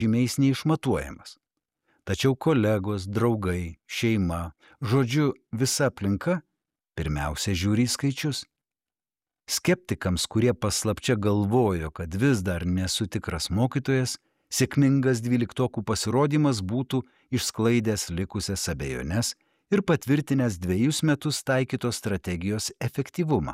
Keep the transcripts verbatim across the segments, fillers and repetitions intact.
žymiais neišmatuojamas. Tačiau kolegos, draugai, šeima, žodžiu, visa aplinka pirmiausia žiūri į skaičius. Skeptikams, kurie paslapčia galvojo, kad vis dar nesu tikras mokytojas, sėkmingas dvyliktokų pasirodymas būtų išsklaidęs likusias abejones ir patvirtinęs dviejus metus taikytos strategijos efektyvumą.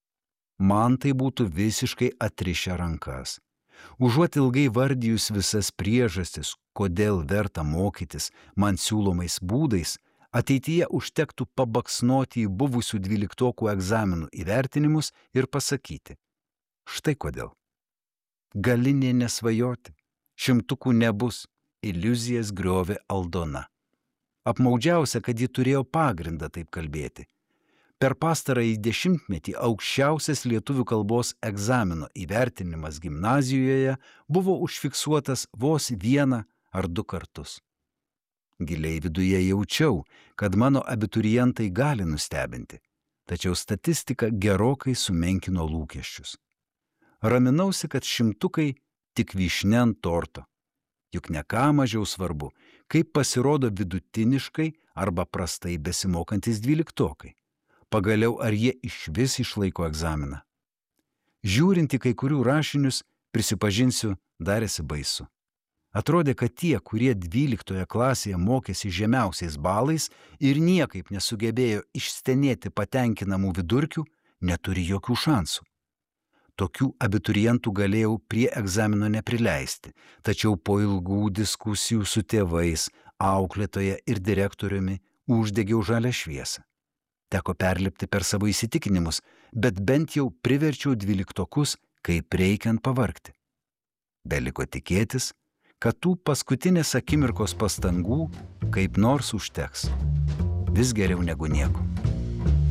Man tai būtų visiškai atrišę rankas. Užuot ilgai vardijus visas priežastis, kodėl verta mokytis man siūlomais būdais, ateityje užtektų pabaksnoti į buvusių dvyliktokų egzaminų įvertinimus ir pasakyti: štai kodėl. Gali nė nesvajoti, šimtukų nebus, iliuzijas griovė Aldona. Apmaudžiausia, kad ji turėjo pagrindą taip kalbėti. Per pastarąjį dešimtmetį aukščiausias lietuvių kalbos egzamino įvertinimas gimnazijoje buvo užfiksuotas vos vieną ar du kartus. Giliai viduje jaučiau, kad mano abiturientai gali nustebinti, tačiau statistika gerokai sumenkino lūkesčius. Raminausi, kad šimtukai tik vyšnia ant torto. Juk ne ką mažiau svarbu, kaip pasirodo vidutiniškai arba prastai besimokantis dvyliktokai. Pagaliau, ar jie išvis išlaiko egzaminą. Žiūrint į kai kurių rašinius, prisipažinsiu, darėsi baisu. Atrodė, kad tie, kurie dvyliktoje klasėje mokėsi žemiausiais balais ir niekaip nesugebėjo išstenėti patenkinamų vidurkių, neturi jokių šansų. Tokių abiturientų galėjau prie egzamino neprileisti, tačiau po ilgų diskusijų su tėvais, auklėtoja ir direktoriumi uždegiau žalią šviesą. Teko perlipti per savo įsitikinimus, bet bent jau priverčiau dvyliktokus, kaip reikiant pavargti. Beliko tikėtis, kad tų paskutinės akimirkos pastangų kaip nors užteks. Vis geriau negu nieko.